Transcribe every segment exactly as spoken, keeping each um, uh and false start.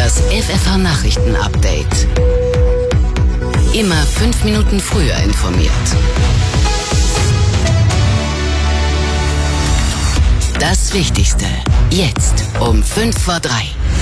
Das F F H-Nachrichten-Update. Immer fünf Minuten früher informiert. Das Wichtigste jetzt um fünf vor drei.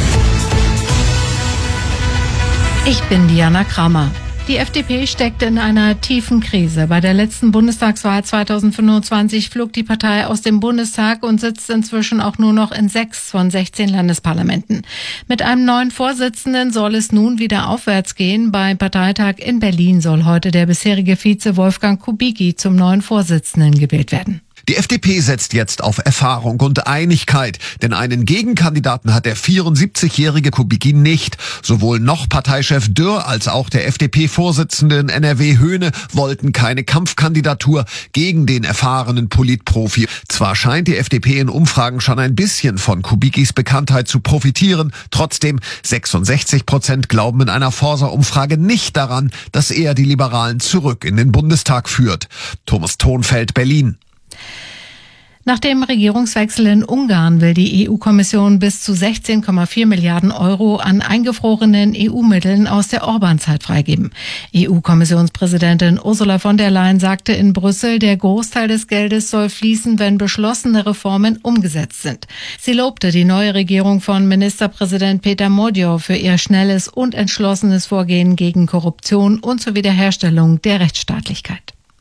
Ich bin Diana Kramer. Die F D P steckt in einer tiefen Krise. Bei der letzten Bundestagswahl zweitausendfünfundzwanzig flog die Partei aus dem Bundestag und sitzt inzwischen auch nur noch in sechs von sechzehn Landesparlamenten. Mit einem neuen Vorsitzenden soll es nun wieder aufwärts gehen. Beim Parteitag in Berlin soll heute der bisherige Vize Wolfgang Kubicki zum neuen Vorsitzenden gewählt werden. Die F D P setzt jetzt auf Erfahrung und Einigkeit, denn einen Gegenkandidaten hat der vierundsiebzigjährige Kubicki nicht. Sowohl noch Parteichef Dürr als auch der F D P-Vorsitzende in N R W Höhne wollten keine Kampfkandidatur gegen den erfahrenen Politprofi. Zwar scheint die F D P in Umfragen schon ein bisschen von Kubickis Bekanntheit zu profitieren, trotzdem sechsundsechzig Prozent glauben in einer Forsa-Umfrage nicht daran, dass er die Liberalen zurück in den Bundestag führt. Thomas Thonfeld, Berlin. Nach dem Regierungswechsel in Ungarn will die E U-Kommission bis zu sechzehn Komma vier Milliarden Euro an eingefrorenen E U-Mitteln aus der Orban-Zeit freigeben. E U-Kommissionspräsidentin Ursula von der Leyen sagte in Brüssel, der Großteil des Geldes soll fließen, wenn beschlossene Reformen umgesetzt sind. Sie lobte die neue Regierung von Ministerpräsident Peter Modjow für ihr schnelles und entschlossenes Vorgehen gegen Korruption und zur Wiederherstellung der Rechtsstaatlichkeit.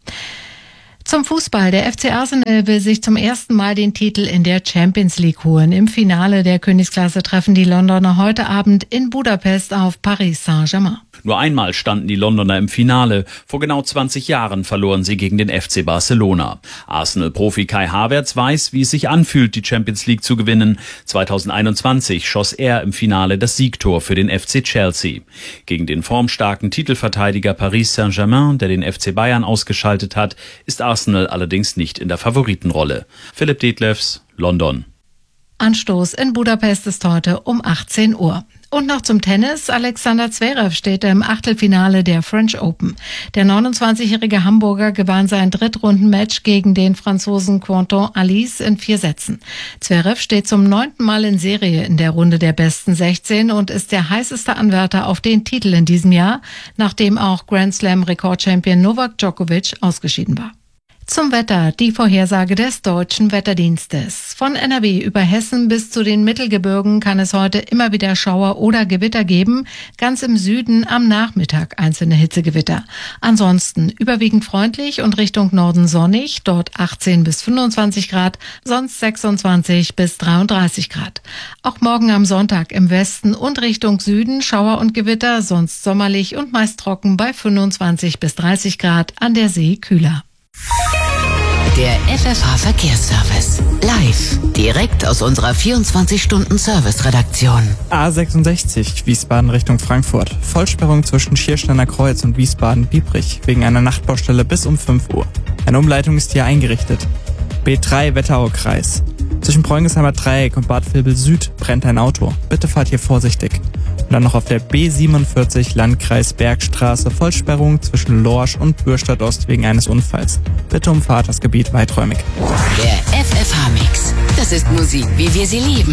Zum Fußball. Der F C Arsenal will sich zum ersten Mal den Titel in der Champions League holen. Im Finale der Königsklasse treffen die Londoner heute Abend in Budapest auf Paris Saint-Germain. Nur einmal standen die Londoner im Finale. Vor genau zwanzig Jahren verloren sie gegen den F C Barcelona. Arsenal-Profi Kai Havertz weiß, wie es sich anfühlt, die Champions League zu gewinnen. zweitausendeinundzwanzig schoss er im Finale das Siegtor für den F C Chelsea. Gegen den formstarken Titelverteidiger Paris Saint-Germain, der den F C Bayern ausgeschaltet hat, ist Arsenal allerdings nicht in der Favoritenrolle. Philipp Detlefs, London. Anstoß in Budapest ist heute um achtzehn Uhr. Und noch zum Tennis. Alexander Zverev steht im Achtelfinale der French Open. Der neunundzwanzigjährige Hamburger gewann sein Drittrundenmatch gegen den Franzosen Quentin Alice in vier Sätzen. Zverev steht zum neunten Mal in Serie in der Runde der besten sechzehn und ist der heißeste Anwärter auf den Titel in diesem Jahr, nachdem auch Grand Slam-Rekordchampion Novak Djokovic ausgeschieden war. Zum Wetter, die Vorhersage des Deutschen Wetterdienstes. Von N R W über Hessen bis zu den Mittelgebirgen kann es heute immer wieder Schauer oder Gewitter geben. Ganz im Süden am Nachmittag einzelne Hitzegewitter. Ansonsten überwiegend freundlich und Richtung Norden sonnig. Dort achtzehn bis fünfundzwanzig Grad, sonst sechsundzwanzig bis dreiunddreißig Grad. Auch morgen am Sonntag im Westen und Richtung Süden Schauer und Gewitter, sonst sommerlich und meist trocken bei fünfundzwanzig bis dreißig Grad, an der See kühler. Der F F H-Verkehrsservice. Live. Direkt aus unserer vierundzwanzig-Stunden-Service-Redaktion. A sechsundsechzig, Wiesbaden Richtung Frankfurt. Vollsperrung zwischen Schiersteiner Kreuz und Wiesbaden-Biebrich wegen einer Nachtbaustelle bis um fünf Uhr. Eine Umleitung ist hier eingerichtet. B drei Wetterau-Kreis. Zwischen Preungesheimer Dreieck und Bad Vilbel Süd brennt ein Auto. Bitte fahrt hier vorsichtig. Und dann noch auf der B siebenundvierzig Landkreis Bergstraße Vollsperrung zwischen Lorsch und Bürstadt Ost wegen eines Unfalls. Bitte umfahrt das Gebiet weiträumig. Der F F H-Mix. Das ist Musik, wie wir sie lieben.